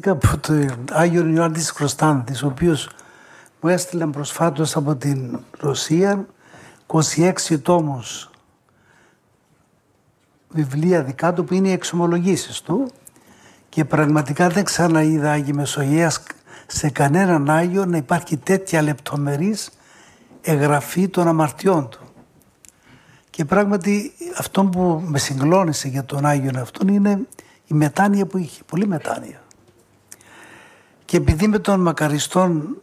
από τον Άγιο Ιωάννη Κροστάνθης, ο οποίος μου έστειλε προσφάτως από την Ρωσία 26 τόμους βιβλία δικά του που είναι οι εξομολογήσεις του και πραγματικά δεν ξαναείδα Άγιοι Μεσογείας σε κανέναν Άγιο να υπάρχει τέτοια λεπτομερής εγγραφή των αμαρτιών του. Και πράγματι αυτό που με συγκλώνησε για τον Άγιον αυτόν είναι η μετάνοια που είχε, πολύ μετάνοια. Και επειδή με τον μακαριστόν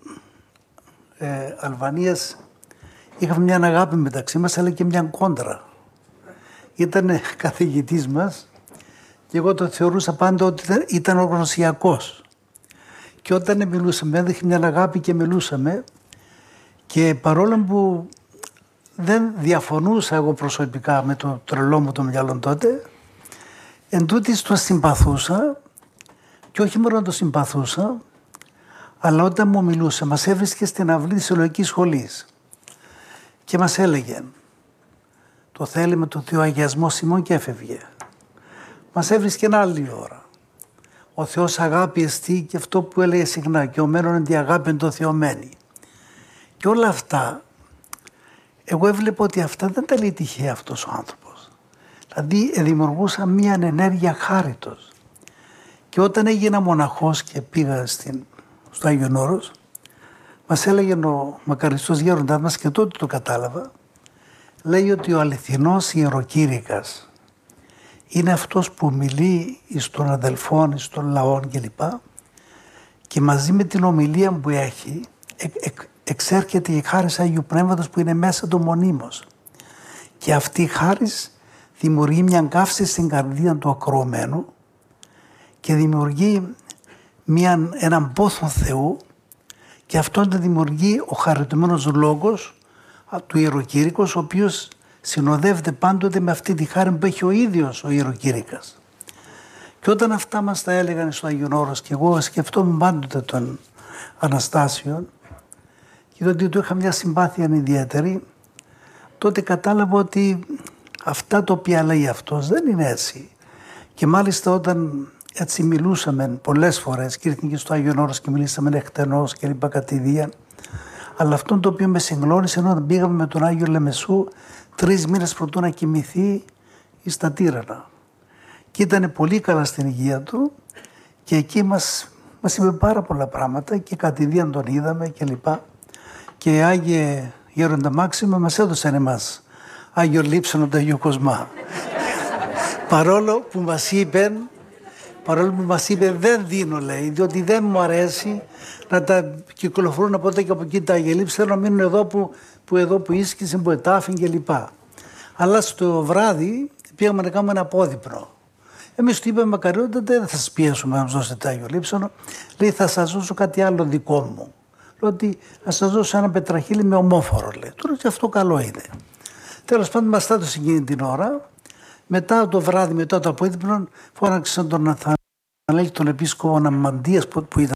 Αλβανίας είχαμε μια αγάπη μεταξύ μας, αλλά και μια κόντρα. Ήταν καθηγητής μας και εγώ το θεωρούσα πάντα ότι ήταν ο γνωσιακός. Και όταν μιλούσαμε, έδειχε μια αγάπη και μιλούσαμε, και παρόλο που δεν διαφωνούσα εγώ προσωπικά με το τρελό μου το μυαλό τότε, εν τούτοις το συμπαθούσα, και όχι μόνο το συμπαθούσα, αλλά όταν μου μιλούσε μας έβρισκε στην αυλή της Συλλογικής Σχολής και μας έλεγε το θέλει με το Θείο Αγιασμό Σιμών και έφευγε. Μας έβρισκε ένα άλλη ώρα. Ο Θεός αγάπη εστί, και αυτό που έλεγε συχνά, και ο μένον εν τη αγάπη εν το θεωμένη. Και όλα αυτά, εγώ έβλεπα ότι αυτά δεν τα λέει τυχαία αυτός ο άνθρωπος. Δηλαδή δημιουργούσα μια ενέργεια χάριτος. Και όταν έγινα μοναχός και πήγα στο Άγιον Όρος, μας έλεγε ο μακαριστός γέροντάς μας, και τότε το κατάλαβα, λέει ότι ο αληθινός ιεροκήρυκας είναι αυτός που μιλεί εις των αδελφών, εις των λαών κλπ. Και μαζί με την ομιλία που έχει εξέρχεται η χάρις Αγίου Πνεύματος που είναι μέσα του μονίμως. Και αυτή η χάρις δημιουργεί μια καύση στην καρδία του ακροωμένου και δημιουργεί έναν πόθο Θεού, και αυτόν το δημιουργεί ο χαριτωμένος λόγος του ιεροκήρυκος, ο οποίος συνοδεύεται πάντοτε με αυτή τη χάρη που έχει ο ίδιος ο ιεροκήρυκας. Και όταν αυτά μας τα έλεγαν στο Άγιον Όρος, και εγώ σκεφτόμουν πάντοτε τον Αναστάσιον, και ότι του είχα μια συμπάθεια ιδιαίτερη, τότε κατάλαβα ότι αυτά τα οποία λέει αυτός δεν είναι έτσι. Και μάλιστα όταν έτσι μιλούσαμε πολλές φορές, και ήρθαν και στο Άγιον Όρος και μιλήσαμε εκτενώς και λοιπά κατηδίαν, αλλά αυτό το οποίο με συγκλώνησε ενώ πήγαμε με τον Άγιο Λεμεσού 3 μήνες πρωτού να κοιμηθεί στα Τύρανα. Και ήταν πολύ καλά στην υγεία του, και εκεί μας είπε πάρα πολλά πράγματα και κατηδίαν τον είδαμε και λοιπά. Και Άγιε Γέροντα Μάξιμε μας έδωσαν εμάς Άγιο Λείψανο του Αγίου Κοσμά. Παρόλο που μας είπε δεν δίνω, λέει, διότι δεν μου αρέσει να τα κυκλοφορούν από εδώ και από εκεί τα Άγια Λείψη, θέλω να μείνουν εδώ που ίσκησε, που ετάφην κλπ. Αλλά στο βράδυ πήγαμε να κάνουμε ένα απόδειπνο. Εμείς του είπαμε, μακαριότητα, δεν θα σας πιέσουμε να μας δώσετε Άγιο Λείψανο. Λέει, θα σας δώσω κάτι άλλο δικό μου. Λέω ότι θα σας δώσω ένα πετραχύλι με ομόφορο, λέει. Τώρα και αυτό καλό είναι. Τέλος πάντων, μας στάτωσε εκείνη την ώρα. Μετά το βράδυ, μετά το απόδειπνο, φώναξαν τον Ναθαναήλ, τον επίσκοπο Αμμαντίας που ήταν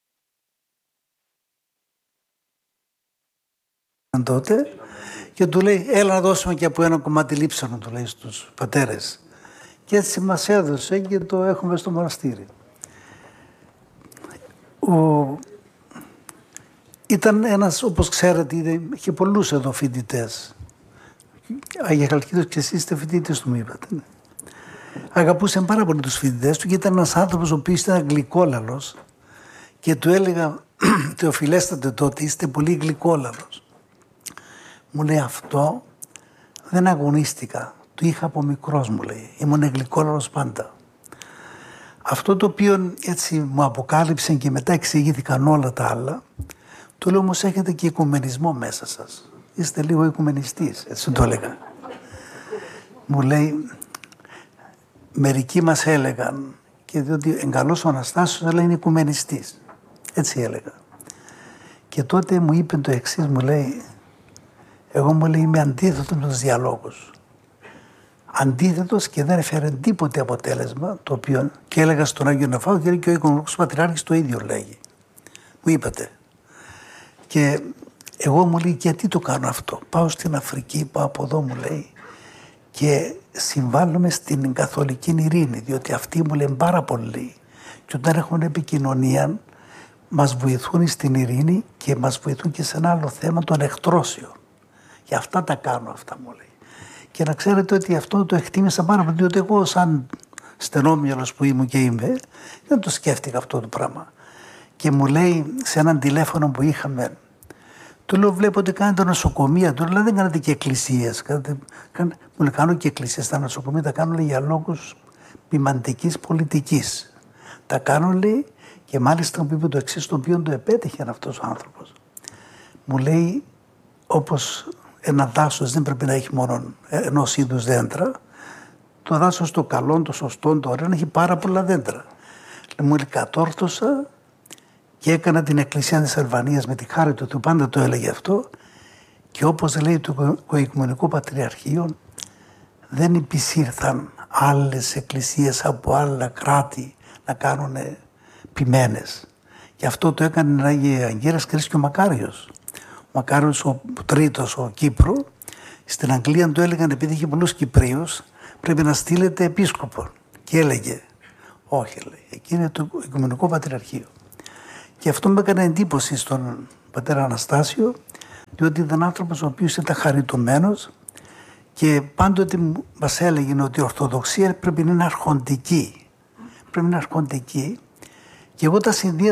τότε, και του λέει, έλα να δώσουμε και από ένα κομμάτι λείψανο, του λέει στους πατέρες. Και έτσι μας έδωσε και το έχουμε στο μοναστήρι. Ήταν ένας, όπως ξέρετε, είχε πολλούς εδώ φοιτητές. Αγία Χαλκίδος, και εσείς είστε φοιτητές του, μου είπατε. Ναι. Αγαπούσε πάρα πολύ τους φοιτητές του, και ήταν ένας άνθρωπος ο οποίος ήταν γλυκόλαλος, και του έλεγα, Θεοφιλέστατε τότε, είστε πολύ γλυκόλαλος. Μου λέει, αυτό δεν αγωνίστηκα, το είχα από μικρός, μου λέει, ήμουν γλυκόλαλος πάντα. Αυτό το οποίο έτσι μου αποκάλυψε και μετά εξηγήθηκαν όλα τα άλλα, του λέω, όμως έχετε και οικουμενισμό μέσα σας. Είστε λίγο οικουμενιστής, έτσι το έλεγα. Μου λέει, μερικοί μας έλεγαν, και διότι εγκαλώς ο Αναστάσιος, αλλά είναι οικουμενιστής. Έτσι έλεγα. Και τότε μου είπε το εξής, μου λέει, εγώ, μου λέει, είμαι αντίθετος με τους διαλόγους. Αντίθετος, και δεν έφερε τίποτε αποτέλεσμα, το οποίο και έλεγα στον Άγιο Νεφάου, και ο Οικονομικός Πατριάρχης το ίδιο λέγει. Μου είπατε. Και εγώ, μου λέει, γιατί το κάνω αυτό. Πάω στην Αφρική, πάω από εδώ, μου λέει, και συμβάλλουμε στην καθολική ειρήνη, διότι αυτή, μου λέει, πάρα πολύ. Και όταν έχουμε επικοινωνία, μας βοηθούν στην ειρήνη και μας βοηθούν και σε ένα άλλο θέμα, τον εκτρώσιο. Γι' αυτά τα κάνω αυτά, μου λέει. Και να ξέρετε ότι αυτό το εκτίμησα πάρα πολύ, διότι εγώ σαν στενόμυαλος που ήμουν και είμαι, δεν το σκέφτηκα αυτό το πράγμα. Και μου λέει σε έναν τηλέφωνο που είχαμε, του λέω, βλέπω ότι κάνετε νοσοκομεία. Του λέω, δεν κάνετε και εκκλησίες. Μου λέει, κάνω και εκκλησίες στα νοσοκομεία, τα κάνω, λέει, για λόγους ποιμαντικής πολιτικής. Τα κάνω, λέει, και μάλιστα μου είπε το εξής, το οποίο το επέτυχε αυτός ο άνθρωπος. Μου λέει, όπως ένα δάσος δεν πρέπει να έχει μόνο ενός είδους δέντρα, το δάσος το καλό, το σωστό, το ωραίο, έχει πάρα πολλά δέντρα. Μου λέει, κατόρθωσα και έκανα την Εκκλησία της Αλβανίας με τη χάρη του, πάντα το έλεγε αυτό, και όπως λέει το Οικουμενικό Πατριαρχείο, δεν υπησύρθαν άλλες εκκλησίες από άλλα κράτη να κάνουν ποιμένες. Γι' αυτό το έκανε ο Αγγέρας Κρίστης και ο Μακάριος. Ο Μακάριος ο τρίτος, ο Κύπρου, στην Αγγλία του έλεγαν, επειδή είχε πολλούς Κυπρίους, πρέπει να στείλετε επίσκοπο. Και έλεγε, όχι, λέει, εκεί είναι το Οικουμενικό Πατριαρχείο. Και αυτό μου έκανε εντύπωση στον πατέρα Αναστάσιο, διότι ήταν άνθρωπος ο οποίος ήταν χαριτωμένος και πάντοτε μας έλεγε ότι η Ορθοδοξία πρέπει να είναι αρχοντική. Πρέπει να είναι αρχοντική. Και εγώ τα συνδύαζα